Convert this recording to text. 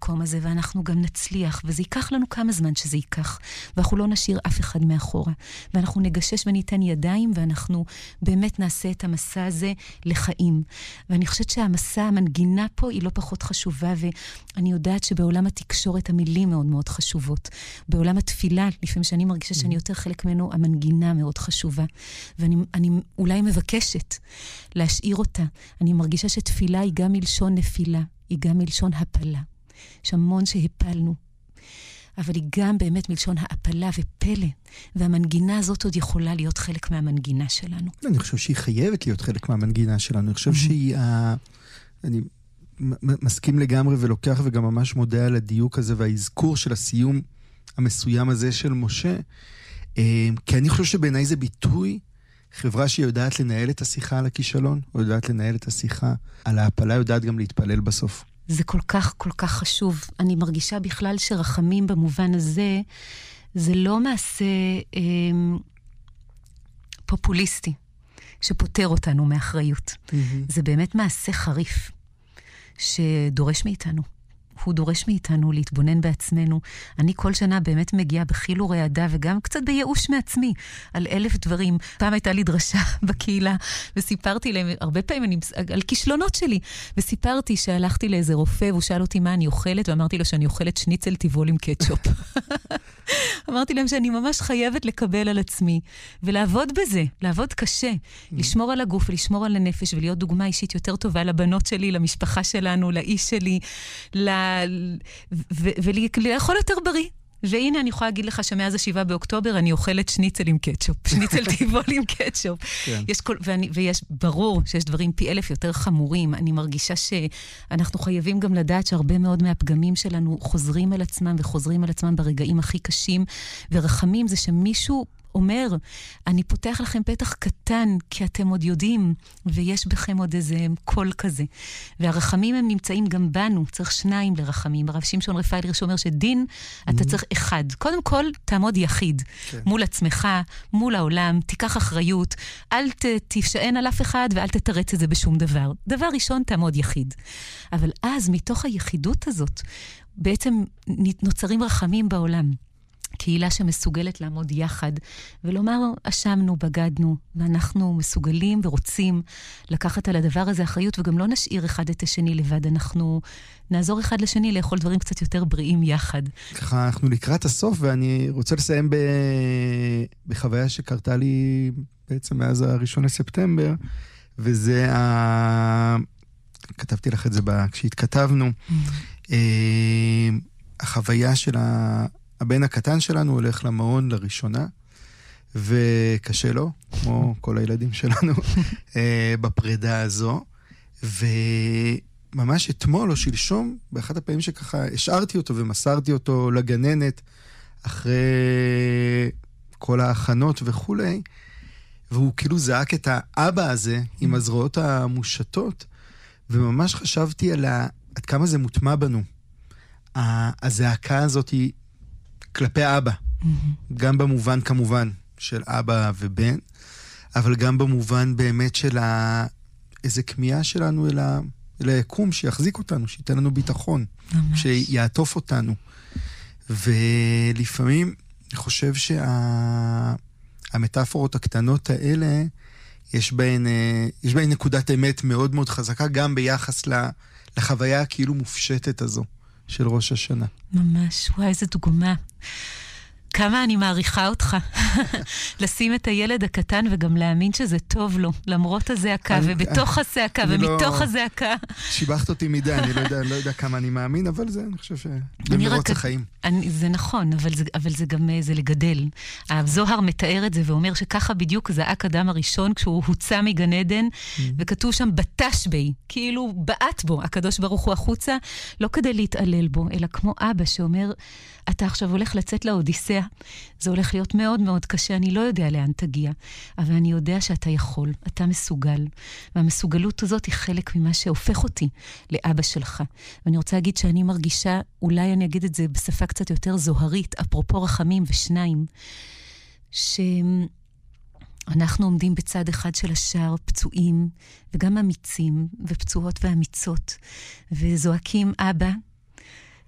המקום הזה, ואנחנו גם נצליח, וזה ייקח לנו כמה זמן שזה ייקח, ואנחנו לא נשאיר אף אחד מאחורה, ואנחנו נגשש וניתן ידיים, ואנחנו באמת נעשה את המסע הזה לחיים. ואני חושבת שהמסע, המנגינה פה היא לא פחות חשובה, ואני יודעת שבעולם התקשורת המילים מאוד מאוד חשובות. בעולם התפילה, לפעמים שאני מרגישה שאני יותר חלק ממנו, המנגינה מאוד חשובה. ואני אולי מבקשת להשאיר אותה. אני מרגישה שתפילה היא גם מלשון נפילה, היא גם מלשון הפלה. יש המון שהפלנו. אבל היא גם באמת מלשון העפלה ופלא. והמנגינה הזאת עוד יכולה להיות חלק מהמנגינה שלנו. אני חושב שהיא חייבת להיות חלק מהמנגינה שלנו. אני חושב שהיא... אני מסכים לגמרי ולוקח וגם ממש מודה על הדיוק הזה והאזכור של הסיום המסוים הזה של משה. כי אני חושב שבעיניי זה ביטוי חברה שיודעת לנהל את השיחה על הכישלון, או יודעת לנהל את השיחה על ההפלה, יודעת גם להתפלל בסוף. זה כל כך, כל כך חשוב. אני מרגישה בכלל שרחמים במובן הזה, זה לא מעשה פופוליסטי, שפותר אותנו מאחריות. זה באמת מעשה חריף, שדורש מאיתנו. הוא דורש מאיתנו להתבונן בעצמנו. אני כל שנה באמת מגיעה בחיל ורעדה, וגם קצת בייאוש מעצמי, על 1000 דברים. פעם הייתה לי דרשה בקהילה, וסיפרתי להם, הרבה פעמים על כישלונות שלי, וסיפרתי שהלכתי לאיזה רופא, והוא שאל אותי מה אני אוכלת, ואמרתי לו שאני אוכלת שניצל טבעול עם קטשופ. אמרתי להם שאני ממש חייבת לקבל על עצמי, ולעבוד בזה, לעבוד קשה, לשמור על הגוף ולשמור על הנפש, ולהיות דוגמה אישית יותר טובה לבנות שלי, למשפחה שלנו, לאיש שלי, ולאכול יותר בריא. והנה אני יכולה להגיד לך שמאז 7 באוקטובר אני אוכלת שניצל עם קטשופ, שניצל טבעול עם קטשופ. ויש ברור שיש דברים פי 1000 יותר חמורים. אני מרגישה שאנחנו חייבים גם לדעת שהרבה מאוד מהפגמים שלנו חוזרים על עצמם וחוזרים על עצמם ברגעים הכי קשים, ורחמים זה שמישהו אומר, אני פותח לכם פתח קטן, כי אתם עוד יודעים, ויש בכם עוד איזה קול כזה. והרחמים הם נמצאים גם בנו, צריך 2 לרחמים. הרב שמשון רפאלי שאומר שדין, אתה צריך 1. קודם כל, תעמוד יחיד, מול עצמך, מול העולם, תיקח אחריות, אל תשען על אף אחד, ואל תתרץ את זה בשום דבר. דבר ראשון, תעמוד יחיד. אבל אז, מתוך היחידות הזאת, בעצם נוצרים רחמים בעולם. קהילה שמסוגלת לעמוד יחד, ולומר, אשמנו, בגדנו, ואנחנו מסוגלים ורוצים לקחת על הדבר הזה אחריות, וגם לא נשאיר אחד את השני לבד, אנחנו נעזור אחד לשני לאכול דברים קצת יותר בריאים יחד. ככה אנחנו לקראת הסוף, ואני רוצה לסיים בחוויה שקרתה לי בעצם מאז 1 לספטמבר, וזה כתבתי לך את זה כשהתכתבנו, החוויה של הבן הקטן שלנו הולך למעון לראשונה, וקשה לו, כמו כל הילדים שלנו, בפרידה הזו, וממש אתמול או שלשום, באחת הפעמים שככה השארתי אותו ומסרתי אותו לגננת, אחרי כל ההכנות וכולי, והוא כאילו זעק את האבא הזה, עם הזרועות המושטות, וממש חשבתי על עד כמה זה מוטמע בנו. הזעקה הזאת היא כלפי אבא, גם במובן כמובן של אבא ובן, אבל גם במובן באמת של איזה כמיהה שלנו אל היקום שיחזיק אותנו, שייתן לנו ביטחון, שיעטוף אותנו. ולפעמים אני חושב שהמטאפורות הקטנות האלה, יש בהן נקודת אמת מאוד מאוד חזקה, גם ביחס לחוויה כאילו מופשטת הזו של ראש השנה. ממש, וואי, איזה דוגמה. כמה אני מעריכה אותך. לשים את הילד הקטן וגם להאמין שזה טוב לו, למרות הזעקה, ובתוך הזעקה, ומתוך הזעקה. שיבחת אותי מדי, אני לא יודע כמה אני מאמין, אבל זה, אני חושב במרוץ החיים. זה נכון, אבל זה גם, זה לגדל. הזוהר מתאר את זה ואומר שככה בדיוק זעק אדם הראשון, כשהוא הוצא מגן עדן, וכתוב שם בטש בי, כאילו בעט בו, הקדוש ברוך הוא החוצה, לא כדי להתעלל בו, אלא כמו אבא שאומר, אתה עכשיו הולך לצאת לאודיסאה, זה הולך להיות מאוד מאוד קשה, אני לא יודע לאן תגיע, אבל אני יודע שאתה יכול, אתה מסוגל, והמסוגלות הזאת היא חלק ממה שהופך אותי לאבא שלך. ואני רוצה להגיד שאני מרגישה, אולי אני אגיד את זה בשפה קצת יותר זוהרית, אפרופו רחמים ושניים, שאנחנו עומדים בצד אחד של השער, פצועים, וגם אמיצים, ופצועות ואמיצות, וזועקים, אבא,